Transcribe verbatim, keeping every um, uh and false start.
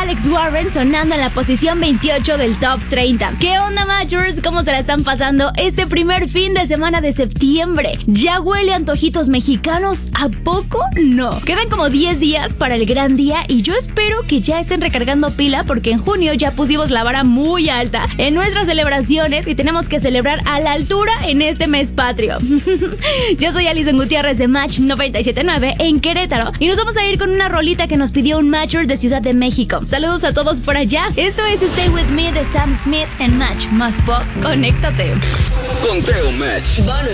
Alex Warren sonando en la posición veintiocho del Top treinta. ¿Qué onda, Matchers? ¿Cómo te la están pasando este primer fin de semana de septiembre? ¿Ya huele a antojitos mexicanos? ¿A poco? No. Quedan como diez días para el gran día y yo espero que ya estén recargando pila porque en junio ya pusimos la vara muy alta en nuestras celebraciones y tenemos que celebrar a la altura en este mes patrio. Yo soy Alison Gutiérrez de Match noventa y siete punto nueve en Querétaro y nos vamos a ir con una rolita que nos pidió un Matcher de Ciudad de México. Saludos a todos por allá. Esto es Stay With Me de Sam Smith en Match más Pop. Conéctate. Conteo Match.